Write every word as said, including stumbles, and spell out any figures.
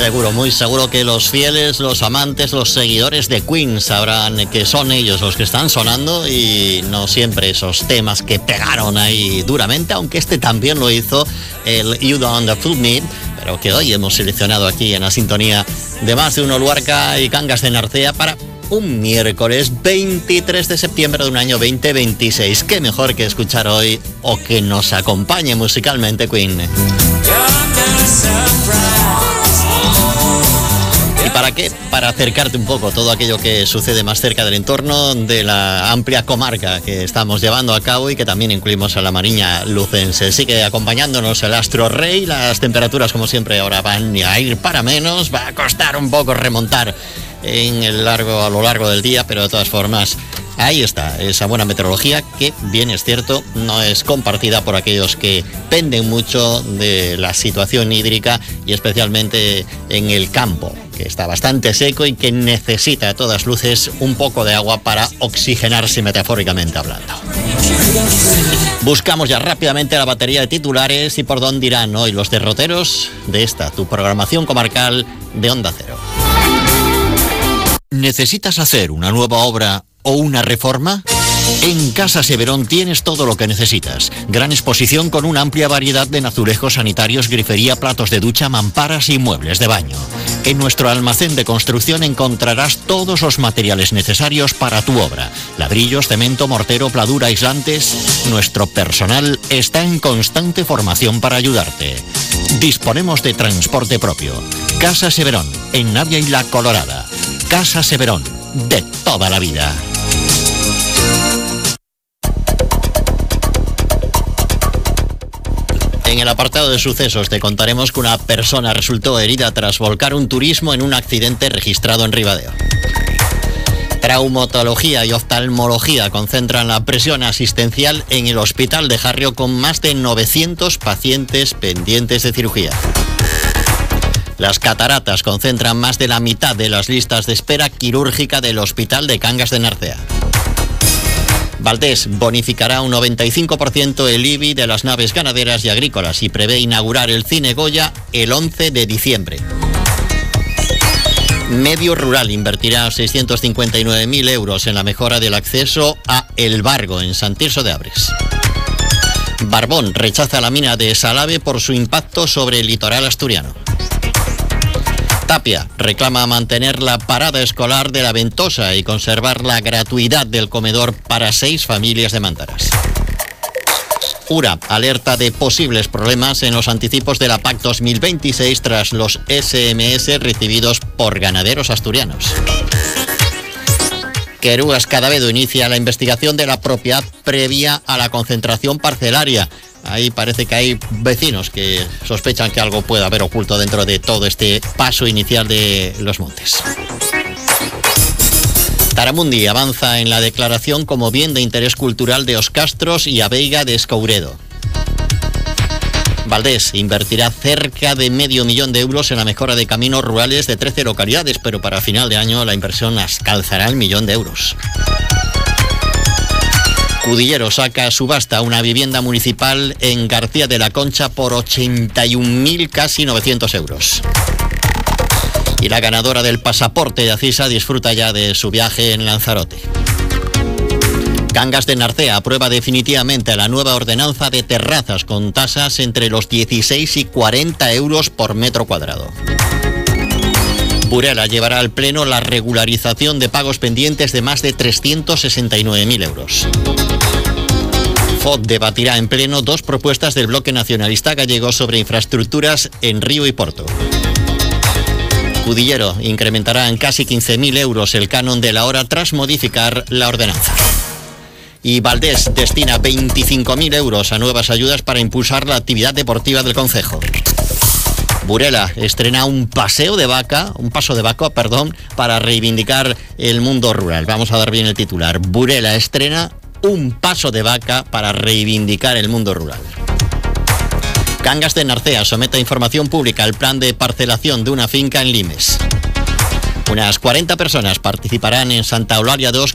Seguro, muy seguro que los fieles, los amantes, los seguidores de Queen sabrán que son ellos los que están sonando y no siempre esos temas que pegaron ahí duramente, aunque este también lo hizo, el You Don't Fool Me, pero que hoy hemos seleccionado aquí en la sintonía de Más de Uno Luarca y Cangas de Narcea para un miércoles veintitrés de septiembre de un año veinte veintiséis. Qué mejor que escuchar hoy o que nos acompañe musicalmente Queen. ¿Y para qué? Para acercarte un poco todo aquello que sucede más cerca del entorno de la amplia comarca que estamos llevando a cabo y que también incluimos a la Mariña lucense. Sigue acompañándonos el Astro Rey. Las temperaturas, como siempre, ahora van a ir para menos. Va a costar un poco remontar en el largo, a lo largo del día, pero de todas formas, ahí está, esa buena meteorología que, bien es cierto, no es compartida por aquellos que penden mucho de la situación hídrica y especialmente en el campo, que está bastante seco y que necesita a todas luces un poco de agua para oxigenarse, metafóricamente hablando. Buscamos ya rápidamente la batería de titulares y por dónde irán hoy los derroteros de esta, tu programación comarcal de Onda Cero. ¿Necesitas hacer una nueva obra o una reforma? En Casa Severón tienes todo lo que necesitas. Gran exposición con una amplia variedad de azulejos sanitarios, grifería, platos de ducha, mamparas y muebles de baño. En nuestro almacén de construcción encontrarás todos los materiales necesarios para tu obra. Ladrillos, cemento, mortero, pladura, aislantes. Nuestro personal está en constante formación para ayudarte. Disponemos de transporte propio. Casa Severón, en Navia y La Colorada. Casa Severón, de toda la vida. En el apartado de sucesos te contaremos que una persona resultó herida tras volcar un turismo en un accidente registrado en Ribadeo. Traumatología y oftalmología concentran la presión asistencial en el Hospital de Jarrio con más de novecientos pacientes pendientes de cirugía. Las cataratas concentran más de la mitad de las listas de espera quirúrgica del Hospital de Cangas de Narcea. Valdés bonificará un noventa y cinco por ciento el I B I de las naves ganaderas y agrícolas y prevé inaugurar el Cine Goya el once de diciembre. Medio Rural invertirá seiscientos cincuenta y nueve mil euros en la mejora del acceso a El Bargo en San Tirso de Abres. Barbón rechaza la mina de Salave por su impacto sobre el litoral asturiano. Tapia reclama mantener la parada escolar de La Ventosa y conservar la gratuidad del comedor para seis familias de Mántaras. URA alerta de posibles problemas en los anticipos de la P A C dos mil veintiséis tras los S M S recibidos por ganaderos asturianos. Querúas Cadavedo inicia la investigación de la propiedad previa a la concentración parcelaria. Ahí parece que hay vecinos que sospechan que algo puede haber oculto dentro de todo este paso inicial de los montes. Taramundi avanza en la declaración como bien de interés cultural de Os Castros y Abeiga de Escouredo. Valdés invertirá cerca de medio millón de euros en la mejora de caminos rurales de trece localidades, pero para final de año la inversión alcanzará el millón de euros. Cudillero saca a subasta una vivienda municipal en García de la Concha por ochenta y un mil casi novecientos euros. Y la ganadora del pasaporte de Acisa disfruta ya de su viaje en Lanzarote. Cangas de Narcea aprueba definitivamente la nueva ordenanza de terrazas con tasas entre los dieciséis y cuarenta euros por metro cuadrado. Burela llevará al Pleno la regularización de pagos pendientes de más de trescientos sesenta y nueve mil euros. F O D debatirá en Pleno dos propuestas del bloque nacionalista gallego sobre infraestructuras en Río y Porto. Cudillero incrementará en casi quince mil euros el canon de la hora tras modificar la ordenanza. Y Valdés destina veinticinco mil euros a nuevas ayudas para impulsar la actividad deportiva del concejo. Burela estrena un paseo de vaca, un paso de vaca, perdón, para reivindicar el mundo rural. Vamos a dar bien el titular. Burela estrena un paso de vaca para reivindicar el mundo rural. Cangas de Narcea somete a información pública el plan de parcelación de una finca en Limes. Unas cuarenta personas participarán en Santa Eulalia dos